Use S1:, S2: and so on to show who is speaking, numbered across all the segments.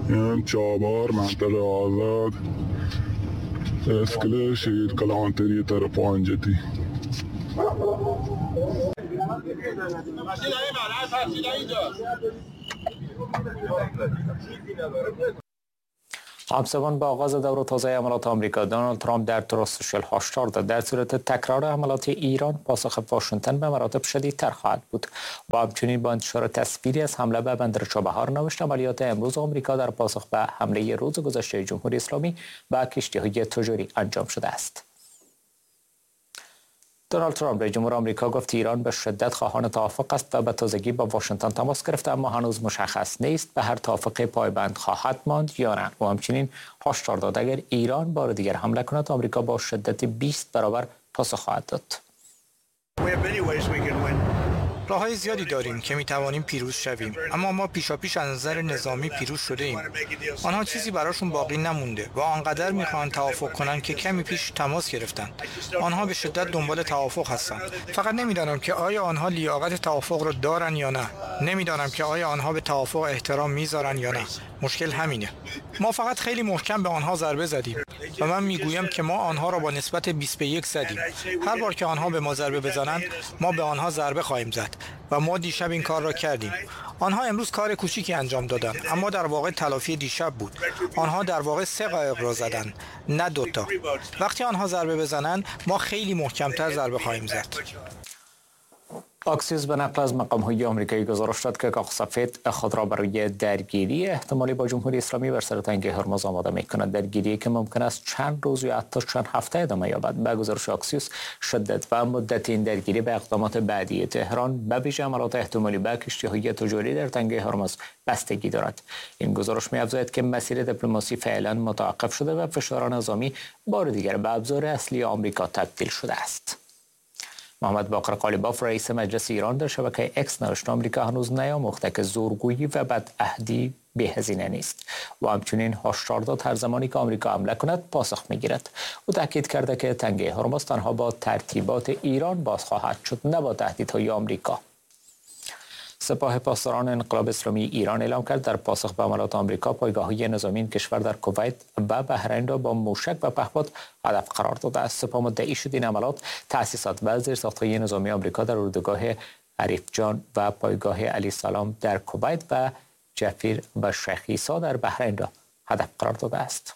S1: این چابار منطقه آزاد اسکله شهید کلانتری طرف آنجتی.
S2: همزمان با آغاز دور تازه حملات آمریکا، دونالد ترامپ در تروت سوشال هشدار داد در صورت تکرار حملات ایران پاسخ واشنگتن به مراتب شدیدتر خواهد بود. و همچنین با انتشار تصویری از حمله به بندر چابهار نوشت عملیات امروز آمریکا در پاسخ به حمله روز گذشته جمهوری اسلامی به کشتی‌های تجاری انجام شده است. دونالد ترامپ رئیس جمهور آمریکا گفت ایران به شدت خواهان توافق است و به تازگی با واشنگتن تماس گرفته، اما هنوز مشخص نیست به هر توافقی پایبند خواهد ماند یا نه. و همچنین هشدار داد اگر ایران بار دیگر حمله کند آمریکا با شدت 20 برابر پاسخ خواهد داد.
S3: راه‌های زیادی داریم که می‌توانیم پیروز شویم، اما ما پیشاپیش از نظر نظامی پیروز شده ایم. آنها چیزی براشون باقی نمونده و آنقدر می‌خواهند توافق کنند که کمی پیش تماس گرفتند. آنها به شدت دنبال توافق هستند. فقط نمی‌دانم که آیا آنها لیاقت توافق را دارن یا نه. نمی‌دانم که آیا آنها به توافق احترام می‌ذارن یا نه. مشکل همینه. ما فقط خیلی محکم به آنها ضربه زدیم و من میگویم که ما آنها را با نسبت 20 به 1 زدیم. هر بار که آنها به ما ضربه بزنند ما به آنها ضربه خواهیم زد و ما دیشب این کار را کردیم. آنها امروز کار کوچیکی انجام دادند، اما در واقع تلافی دیشب بود. آنها در واقع 3 قایق را زدند، نه 2 تا. وقتی آنها ضربه بزنند ما خیلی محکم‌تر ضربه خواهیم زد.
S2: اکسیوس به نقل از مقام‌های آمریکایی گزارش داد که کاخ سفید خود را برای درگیری احتمالی با جمهوری اسلامی بر سر تنگه هرمز آماده می‌کند. درگیری که ممکن است چند روز یا حتی چند هفته ادامه یابد. به گزارش اکسیوس شدت و مدت این درگیری به اقدامات بعدی تهران به ویژه حملات احتمالی به کشتی‌های تجاری در تنگه هرمز بستگی دارد. این گزارش می‌افزاید که مسیر دیپلماسی فعلا متوقف شده و فشار نظامی بار دیگر به ابزار اصلی آمریکا تبدیل شده است. محمد باقر قالیباف رئیس مجلس ایران در شبکه اکس نوشت آمریکا هنوز نیاموخته که زورگویی و بدعهدی بی‌هزینه نیست و همچنین هشدار داد هر زمانی که آمریکا حمله کند پاسخ میگیرد. او تاکید کرده که تنگه هرمز تنها با ترتیبات ایران باز خواهد شد، نه با تهدیدهای آمریکا. سپاه پاسداران انقلاب اسلامی ایران اعلام کرد در پاسخ به حملات آمریکا پایگاه‌های نظامی این کشور در کویت و بحرین را با موشک و پهپاد هدف قرار داده است. سپاه مدعی شد این حملات تأسیسات و زیرساخت‌های نظامی آمریکا در اردوگاه عریف جان و پایگاه علی سلام در کویت و جفیر و شیخ عیسی در بحرین را هدف قرار داده است.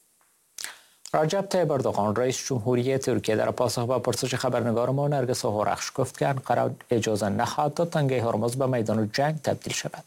S2: رجب طیب اردوغان رئیس جمهوری ترکیه در پاسخ به پرسش خبرنگار ما نرگس هورخش گفت که انقره اجازه نخواهد داد تنگه هرمز به میدان جنگ تبدیل شود.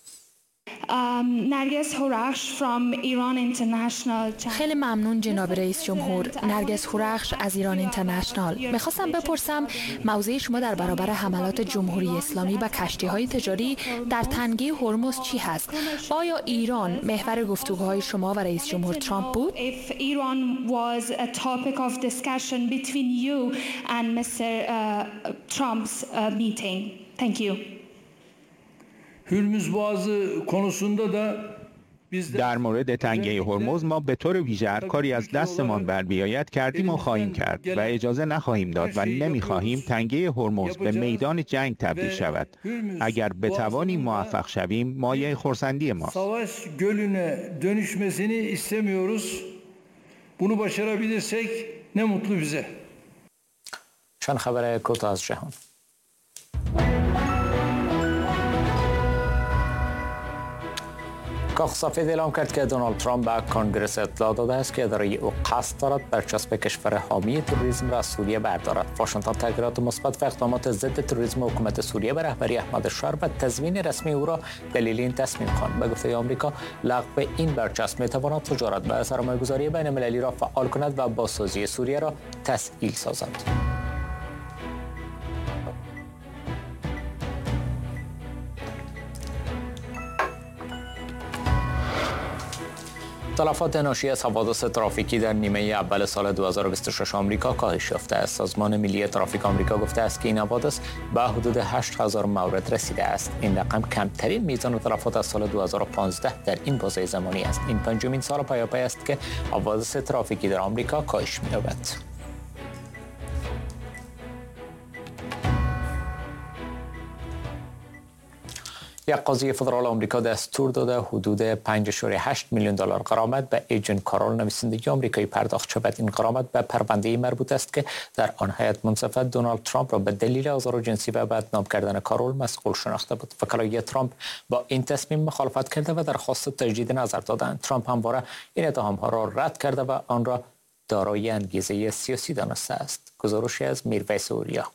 S4: نرگس هورخش from Iran International.
S5: خیلی ممنون جناب رئیس جمهور. نرگس هورخش از ایران اینترنشنال. میخواستم بپرسم موضع شما در برابر حملات جمهوری اسلامی و کشتی‌های تجاری در تنگه هرمز چی هست؟ آیا ایران محور گفتگوهای شما و رئیس جمهور ترامپ بود؟
S4: If Iran was a topic of discussion between you and Mr. Trump's meeting. Thank you.
S6: Hürmüz Boğazı konusunda da
S7: در مورد تنگه هرمز ما به طور ویژه هر کاری از دستمان بر بیاید کردیم و خواهیم کرد و اجازه نخواهیم داد و نمیخواهیم تنگه هرمز به میدان جنگ تبدیل شود. اگر بتوانیم موفق شویم مایه خرسندی ماست.
S6: Savaş gölüne dönüşmesini istemiyoruz. Bunu başarabilirsek ne mutlu bize.
S2: چند خبر کوتاه از جهان. کاخ سفید اعلام کرد که دونالد ترامپ به کنگره اطلاع داده است که اداره او قصد دارد برچسب کشور حامی تروریسم را از سوریه بردارد. واشنگتن تغییرات مثبت و اقدامات ضد تروریسم حکومت سوریه به رهبری احمد شار و تضمین رسمی او را دلیل این تصمیم خواند. به گفته آمریکا لغو این برچسب میتواند تجارت و سرمایه‌گذاری بین المللی را فعال کند و بازسازی سوریه را تسهیل سازد. تلفات ناشی از حوادث ترافیکی در نیمه اول سال 2026 آمریکا کاهش یافته است. سازمان ملی ترافیک آمریکا گفته است که این حوادث به حدود 8000 مورد رسیده است. این رقم کمترین میزان تلفات از سال 2015 در این بازه زمانی است. این پنجمین سال پیاپی است که حوادث ترافیکی در آمریکا کاهش می‌یابد. یک قاضی فدرال آمریکا دستور داده حدود 5.8 میلیون دلار غرامت به ایجن کارول نویسنده آمریکایی پرداخت شود. این غرامت به پرونده مربوط است که در آن هیئت منصفه دونالد ترامپ را به دلیل آزار جنسی و بدنام کردن کارول مسئول شناخته بود. وکلای ترامپ با این تصمیم مخالفت کرده و درخواست تجدید نظر دادند. ترامپ همواره این اتهام‌ها را رد کرده و آن را دارای انگیزه سیاسی دانسته است. گزارشی از میرویس اوریا.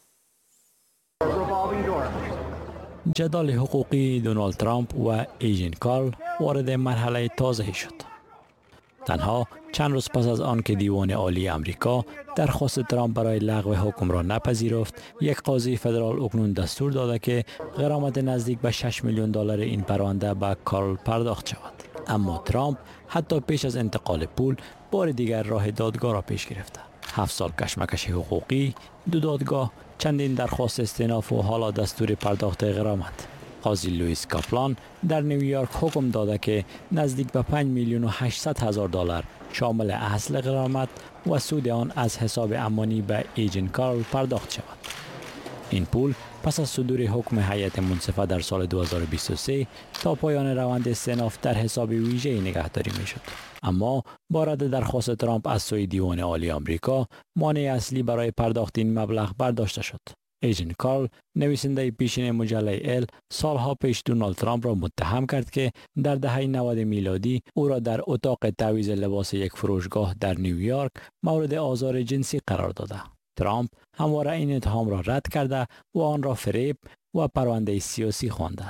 S8: جدال حقوقی دونالد ترامپ و ایجن کارل وارد مرحله تازه شد. تنها چند روز پس از آن که دیوان عالی آمریکا درخواست ترامپ برای لغو حکم را نپذیرفت، یک قاضی فدرال اکنون دستور داده که غرامت نزدیک به 6 میلیون دلار این پرونده به کارل پرداخت شود. اما ترامپ حتی پیش از انتقال پول بار دیگر راه دادگاه را پیش گرفته. 7 سال کشمکش حقوقی، 2 دادگاه، چندین درخواست استئناف و حالا دستور پرداخت غرامت. قاضی لوئیس کاپلان در نیویورک حکم داده که نزدیک به 5 میلیون و 800 هزار دلار شامل اصل غرامت و سود آن از حساب امانی به ایجن کارل پرداخت شود. این پول پس از صدور حکم هیئت منصفه در سال 2023 تا پایان روند استئناف در حساب ویژه‌ای نگهداری می‌شد. اما با رد درخواست ترامپ از سوی دیوان عالی آمریکا، مانع اصلی برای پرداخت این مبلغ برداشته شد. ایجن کارل، نویسنده پیشین مجله ال، سالها پیش دونالد ترامپ را متهم کرد که در دهه 90 میلادی او را در اتاق تعویض لباس یک فروشگاه در نیویورک مورد آزار جنسی قرار داده. ترامپ همواره این اتهام را رد کرده و آن را فریب و پرونده سیاسی خوانده.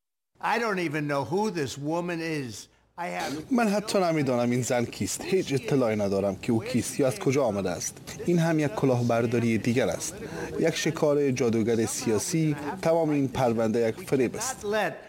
S9: من حتی نمیدانم این زن کیست. هیچ اطلاعی ندارم که او کیست یا از کجا آمده است. این هم یک کلاهبرداری دیگر است. یک شکار جادوگر سیاسی. تمام این پرونده یک فریب است.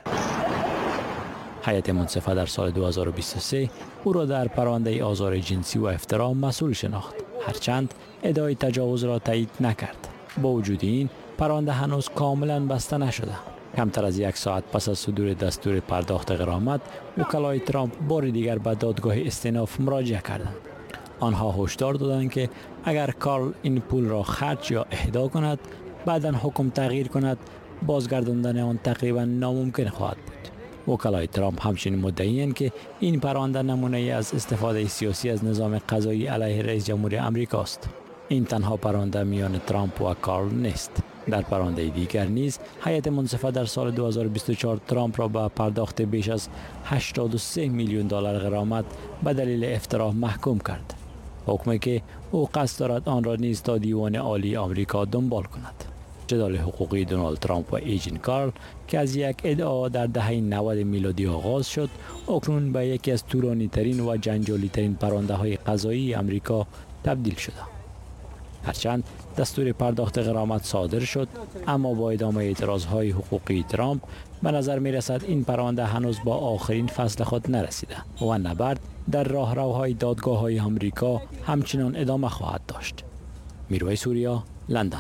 S8: هیئت منصفه در سال 2023 او را در پرونده آزار جنسی و افترا مسئول شناخت، هرچند ادعای تجاوز را تایید نکرد. با وجود این، پرونده هنوز کاملا بسته نشده. کمتر از 1 ساعت پس از صدور دستور پرداخت غرامت، وکلای ترامپ بار دیگر به دادگاه استئناف مراجعه کردند. آنها هشدار دادند که اگر کارل این پول را خرج یا اهدا کند، بعداً حکم تغییر کند، بازگرداندن آن تقریبا ناممکن خواهد بود. وکلای ترامپ همچنین مدعی‌اند که این پرونده نمونه از استفاده سیاسی از نظام قضایی علیه رئیس جمهور آمریکا است. این تنها پرونده میان ترامپ و کارل نیست. در پرونده دیگر نیز هیئت منصفه در سال 2024 ترامپ را به پرداخت بیش از 83 میلیون دلار غرامت به دلیل افترا محکوم کرد. حکمی که او قصد دارد آن را نیز تا دیوان عالی آمریکا دنبال کند. جدال حقوقی دونالد ترامپ و ایجن کارل که از یک ادعا در دهه 90 میلادی آغاز شد، اکنون به یکی از طولانی ترین و جنجالی ترین پرونده های قضایی آمریکا تبدیل شده. هرچند دستور پرداخت غرامت صادر شد، اما با ادامه اعتراضهای حقوقی ترامپ به نظر می رسد این پرونده هنوز با آخرین فصل خود نرسیده و نبرد در راهروهای دادگاه‌های آمریکا همچنان ادامه خواهد داشت. میرویس اوریا، لندن.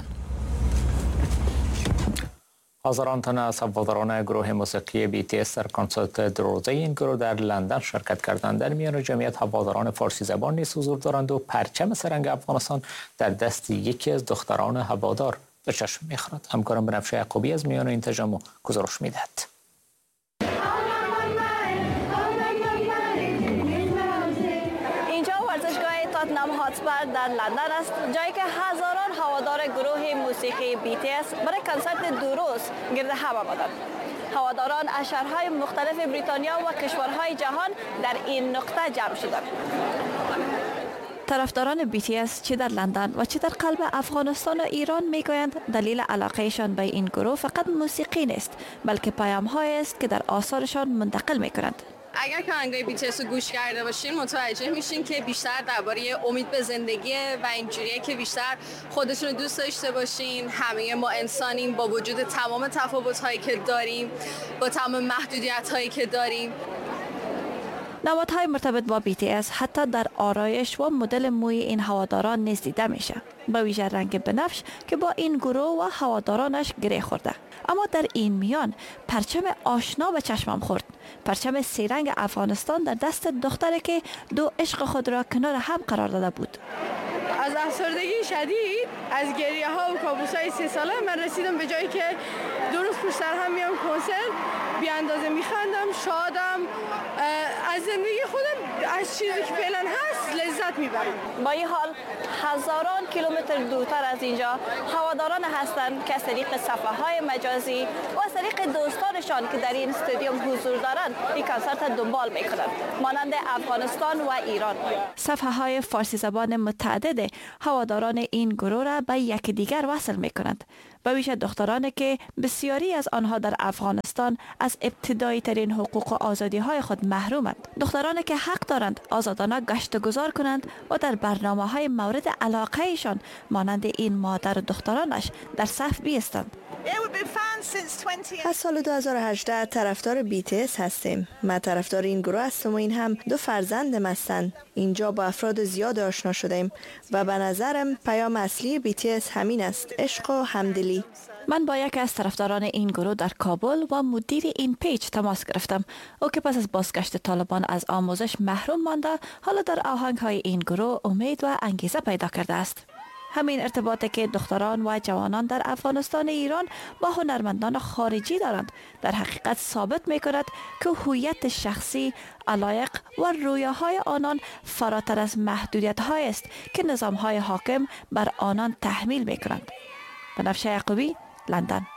S2: هزاران تن از هواداران گروه موسیقی BTS در کنسرت دروزه این گروه در لندن شرکت کردند. در میان جمعیت هواداران فارسی زبان نیز حضور دارند و پرچم سرنگ افغانستان در دست یکی از دختران هوادار به چشم می‌خورد. همکارم بنفشه یعقوبی از میان این تجمع گزارش می‌دهد.
S10: تاتنهام هاتسپر در لندن است، جایی که هزاران هوادار گروه موسیقی BTS برای کنسرت دروز گرد هم آمدند. هواداران از شهرهای مختلف بریتانیا و کشورهای جهان در این نقطه جمع شدند. طرفداران BTS چه در لندن و چه در قلب افغانستان و ایران میگویند دلیل علاقهشان به این گروه فقط موسیقی نیست، بلکه پیام‌هایی است که در آثارشان منتقل میکنند.
S11: اگر که آهنگای BTS رو گوش کرده باشین متوجه میشین که بیشتر درباره امید به زندگیه و اینجوریه که بیشتر خودتون رو دوست داشته باشین. همه ما انسانیم با وجود تمام تفاوت‌هایی که داریم، با تمام محدودیت‌هایی که داریم.
S10: نمادهای مرتبط با BTS حتی در آرایش و مدل موی این هواداران نیز دیده میشه، با ویژه رنگ بنفش که با این گروه و هوادارانش گره خورده. اما در این میان پرچم آشنا به چشمم خورد، پرچم سه‌رنگ افغانستان در دست دختری که دو عشق خود را کنار هم قرار داده بود.
S12: از افسردگی شدید، از گریه ها و کابوس های 3 ساله من رسیدم به جایی که 2 روز پشت سر هم میام کنسرت، بی اندازه میخندم، شادم، از زندگی خودم از چیزی که فعلا هست لذت میبرم.
S10: با این حال هزاران کیلومتر دورتر از اینجا هواداران هستند که از طریق صفحه‌های مجازی و از طریق دوستانشان که در این استادیوم حضور دارند این کنسرت دنبال میکنند، مانند افغانستان و ایران. صفحه‌های فارسی زبان متعدد هواداران این گروه را به یکدیگر وصل میکنند، به ویژه دخترانی که بسیاری از آنها در افغانستان از ابتدایی ترین حقوق و آزادی های خود محرومند. دخترانی که حق دارند آزادانه گشت و گذار کنند و در برنامه های مورد علاقه ایشان مانند این مادر و دخترانش در صف بیستند.
S13: از سال 2018 طرفدار BTS هستیم. من طرفدار این گروه هستم و این هم 2 فرزندم هستند. اینجا با افراد زیاد آشنا شدیم و به نظرم پیام اصلی BTS همین است: عشق و همدلی.
S10: من با یکی از طرفداران این گروه در کابل و مدیر این پیج تماس گرفتم. او که پس از بازگشت طالبان از آموزش محروم مانده، حالا در آهنگ‌های این گروه امید و انگیزه پیدا کرده است. همین ارتباطی که دختران و جوانان در افغانستان ایران با هنرمندان خارجی دارند در حقیقت ثابت می‌کند که هویت شخصی، علایق و رویاهای آنان فراتر از محدودیت‌هایی است که نظام‌های حاکم بر آنان تحمیل می‌کنند. بنفشه یعقوبی، لندن.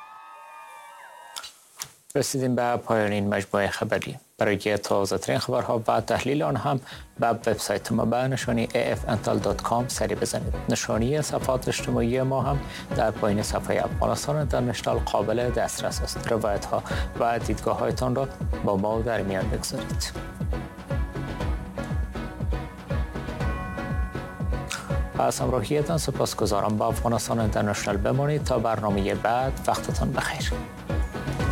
S2: رسیدیم به پایان این مجموعه خبری. برای تازه ترین خبرها و تحلیل آن هم به وبسایت ما به نشانی afntal.com سری بزنید. نشانی صفحات اجتماعی ما هم در پایین صفحه افغانستان اینترنشنال قابل دسترس است. روایت ها و دیدگاه هایتان را با ما در میان بگذارید. از همراهیتان سپاسگزارم. با افغانستان اینترنشنال بمانید تا برنامه بعد. وقتتان بخیر.